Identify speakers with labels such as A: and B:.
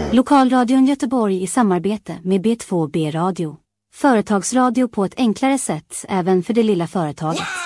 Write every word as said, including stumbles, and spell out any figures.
A: Lokalradion Göteborg i samarbete med B två B Radio. Företagsradio på ett enklare sätt även för det lilla företaget.